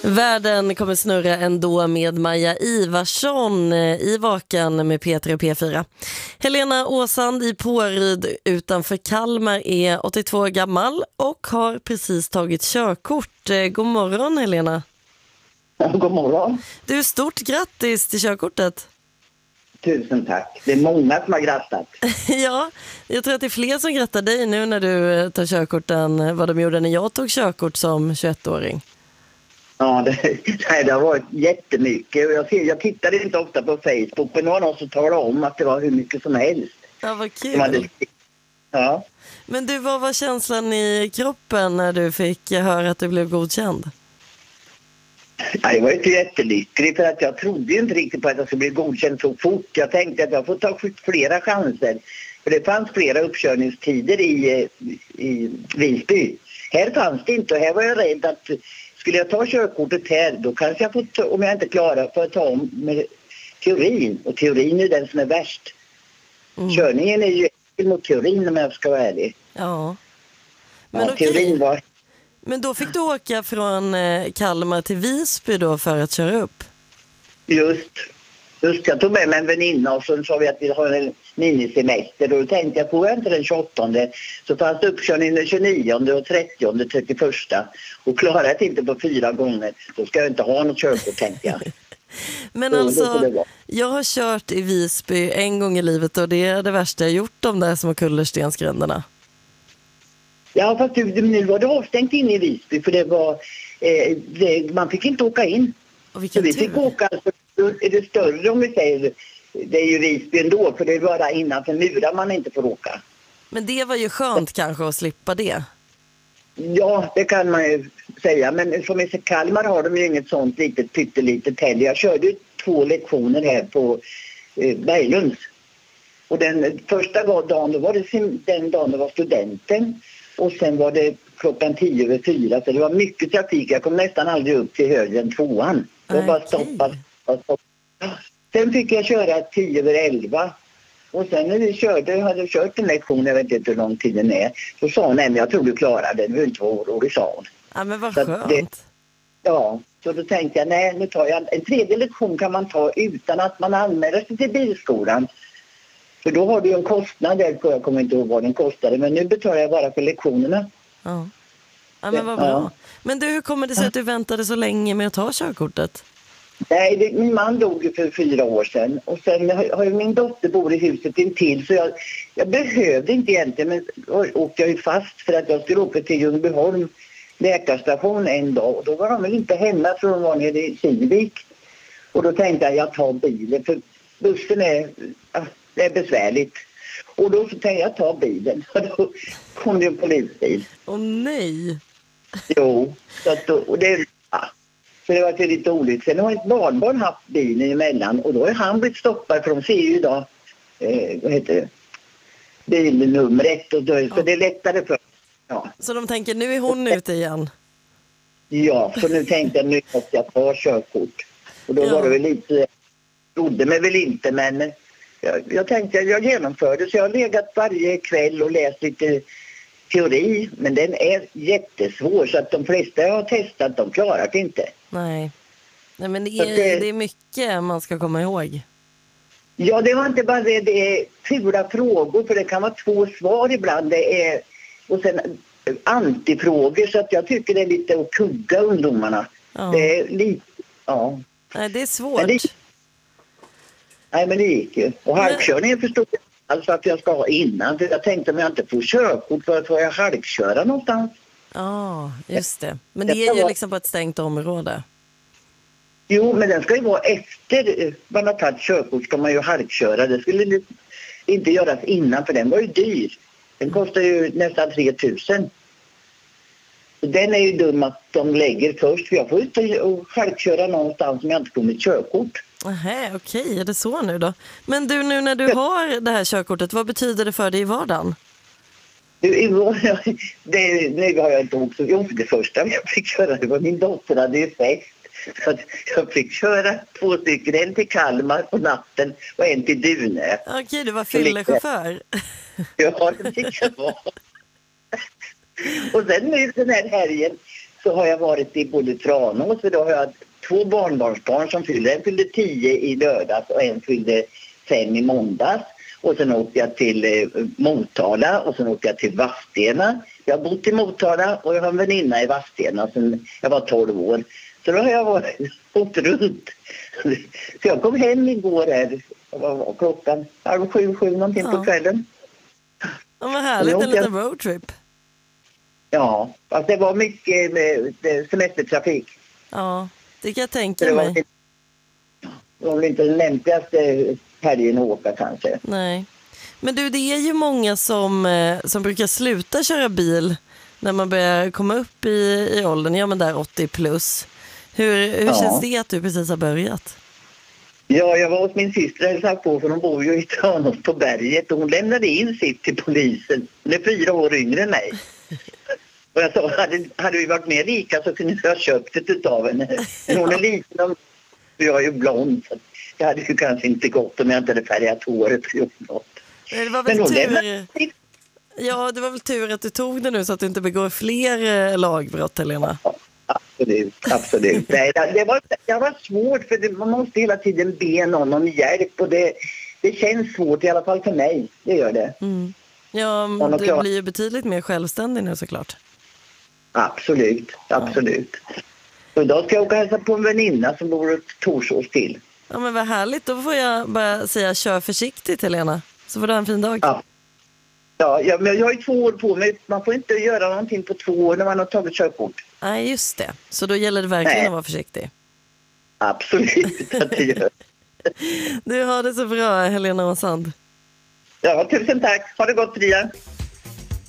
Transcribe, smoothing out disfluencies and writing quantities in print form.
Världen kommer snurra ändå med Maja Ivarsson i Vakan med Peter och P4. Helena Åsand i Påryd utanför Kalmar är 82 år gammal och har precis tagit körkort. God morgon Helena. God morgon. Du, stort grattis till körkortet. Tusen tack. Det är många som har grattat. Ja, jag tror att det är fler som grattar dig nu när du tar körkort än vad de gjorde när jag tog körkort som 21-åring. Ja, det har varit jättemycket. Jag tittade inte ofta på Facebook, men nu har någon som talade om att det var hur mycket som helst. Ja, vad kul. Ja. Men du, vad var känslan i kroppen när du fick höra att du blev godkänd? Ja, jag var inte jättelycklig för att jag trodde inte riktigt på att jag skulle bli godkänd så fort. Jag tänkte att jag får ta flera chanser. För det fanns flera uppkörningstider i Visby. Här fanns det inte och här var jag rädd att skulle jag ta körkortet här då kanske jag får, om jag inte klarar för att ta om med teorin. Och teorin är den som är värst. Körningen är ju mot teorin om jag ska vara ärlig. Ja. Men ja, teorin var... Men då fick du åka från Kalmar till Visby då för att köra upp? Just, jag tog med mig en väninna och så sa vi att vi har en minisemester. Och då tänkte jag, får jag inte den 28 så fanns det uppkörning den 29 och 30, 31. Och klarar jag inte på 4 gånger, då ska jag inte ha något körkort, tänkte jag. Men alltså, jag har kört i Visby en gång i livet och det är det värsta jag gjort, de där små kullerstensgränderna. Ja, fast nu var det avstängt in i Visby för det var, man fick inte åka in. Och vilken vi fick åka, alltså, är det större om vi säger, det är ju Visby ändå för det är bara innanför murar man inte får åka. Men det var ju skönt kanske att slippa det. Ja, det kan man ju säga, men som i Kalmar har de ju inget sånt pyttelitet heller. Jag körde 2 lektioner här på Berglunds. Och den första dagen, då var det den dagen det var studenten. Och sen var det 3:10 så det var mycket trafik. Jag kom nästan aldrig upp till högre än 2:an. Det var bara stoppa. Sen fick jag köra 10:11. Och sen när vi hade kört en lektion, jag vet inte hur lång tid den är. Så sa hon, nej, jag tror du klarar det. Du är inte orolig, sa hon. Ja, men vad skönt. Så då tänkte jag, nej, nu tar jag en 3:e lektion kan man ta utan att man anmäler sig till bilskolan. För då har du ju en kostnad där, jag kommer inte ihåg vad den kostade, men nu betalar jag bara för lektionerna. Ja, men vad bra. Ja. Men du, hur kommer det sig att du väntade så länge med att ta körkortet? Nej, min man dog ju för 4 år sedan. Och sen har ju min dotter bor i huset intill, så jag behövde inte egentligen, men åkte jag ju fast för att jag skulle åka till Ljungbyholm läkarstation en dag. Och då var de väl inte hemma för de var nere i Kivik. Och då tänkte jag tar bilen, för bussen det är besvärligt. Och då så tänkte jag ta bilen. Och då kom det en polisbil. Åh nej! Jo, och det... Så det var lite olyckligt. Sen har ett barnbarn haft bilen emellan och då har han blivit stoppad för de ser ju idag vad heter det? Bilnumret och då, så det är lättare för. Ja. Så de tänker, nu är hon ute igen? Ja, så nu tänkte jag, nu måste jag ta körkort. Och då var det väl lite, trodde mig väl inte, men jag tänkte att jag genomförde, så jag har legat varje kväll och läst lite teori, men den är jättesvår så att de flesta jag har testat, de klarar det inte. Nej men det är mycket man ska komma ihåg. Ja, det var inte bara det är fula frågor, för det kan vara 2 svar ibland. Det är, och sen antifrågor, så att jag tycker det är lite att kugga ungdomarna. Ja. Det är lite, Nej, det är svårt. Men det gick ju. Och halkkörningen förstod jag alltså att jag ska ha innan. För jag tänkte om jag inte får körkort, för att får jag halkköra någonstans? Ja, just det. Men det är ju liksom på ett stängt område. Jo, men den ska ju vara efter man har tagit körkort ska man ju halkköra. Det skulle inte göras innan, för den var ju dyr. Den kostar ju nästan 3 000. Den är ju dum att de lägger först. För jag får inte halkköra någonstans om jag inte får mitt körkort. Nähä, okej. Är det så nu då? Men du, nu när du har det här körkortet, vad betyder det för dig i vardagen? Nu har jag inte åkt så. Jo, det första jag fick köra, det var min dotter hade ju fest. Så jag fick köra 2 stycken, en till Kalmar på natten och en till Dune. Okej, du var fyllechaufför. Ja, det fick jag vara. Och sen nu den här helgen så har jag varit i både Tranås, för då har jag 2 barnbarnsbarn som fyller. En fyllde 10 i lördags och en fyllde 5 i måndags. Och sen åkte jag till Motala och sen åkte jag till Vadstena. Jag har bott i Motala och jag har en väninna i Vadstena sedan jag var 12 år. Så då har jag åkt runt. Så jag kom hem igår här. Klockan 6:30 någonting på kvällen. Ja, vad härligt, en liten roadtrip. Ja, fast det var mycket semestertrafik. Ja, det kan jag tänka mig. Det var väl inte den lämpligaste helgen att åka kanske. Nej. Men du, det är ju många som brukar sluta köra bil när man börjar komma upp i åldern. Ja, men där 80 plus. Hur känns det att du precis har börjat? Ja, jag var hos min syster och hälsade på, för hon bor ju i Tranås på berget. Och hon lämnade in sitt till polisen. Hon är 4 år yngre än mig. Och jag sa, hade vi varit mer rika så kunde jag ha köpt det utav henne. Men hon är liten och jag är ju blond. Så det hade ju kanske inte gått om jag inte hade färgat håret och gjort något. Det var väl tur. Ja, det var väl tur att du tog det nu så att du inte begår fler lagbrott, Helena. Ja, absolut. Nej, det var svårt, för man måste hela tiden be någon om hjälp. Och det känns svårt, i alla fall för mig. Det gör det. Mm. Ja, du blir ju betydligt mer självständig nu såklart. Absolut. Och idag ska jag åka och hälsa på en väninna som bor ett Torsås till. Ja, men vad härligt. Då får jag bara säga kör försiktigt, Helena. Så får du ha en fin dag. Ja, men jag har ju 2 år på mig. Man får inte göra någonting på 2 år när man har tagit körkort. Nej, just det. Så då gäller det verkligen att vara försiktig. Absolut, att det gör. Du har det så bra, Helena Åsand. Ja, tusen tack. Ha det gott, Ria.